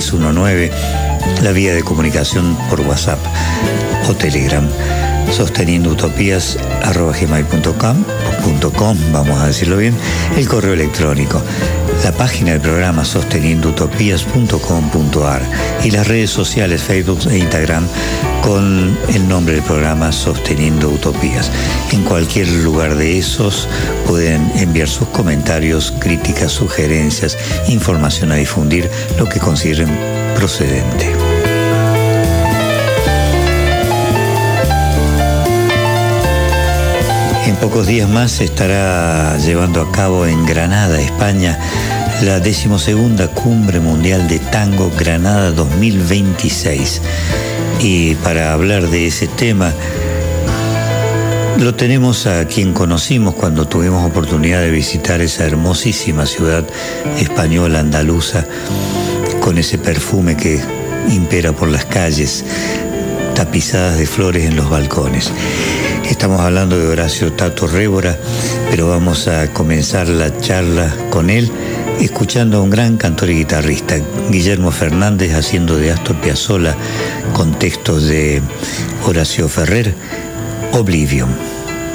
319, la vía de comunicación por WhatsApp o Telegram, sosteniendoutopías@gmail.com, vamos a decirlo bien, el correo electrónico, la página del programa sosteniendoutopías.com.ar y las redes sociales Facebook e Instagram con el nombre del programa Sosteniendo Utopías. En cualquier lugar de esos pueden enviar sus comentarios, críticas, sugerencias, información a difundir, lo que consideren procedente. En pocos días más se estará llevando a cabo en Granada, España, la 12ª Cumbre Mundial de Tango Granada 2026. Y para hablar de ese tema, lo tenemos a quien conocimos cuando tuvimos oportunidad de visitar esa hermosísima ciudad española, andaluza, con ese perfume que impera por las calles, tapizadas de flores en los balcones. Estamos hablando de Horacio Tato Révora, pero vamos a comenzar la charla con él escuchando a un gran cantor y guitarrista, Guillermo Fernández, haciendo de Astor Piazzolla con textos de Horacio Ferrer, Oblivion.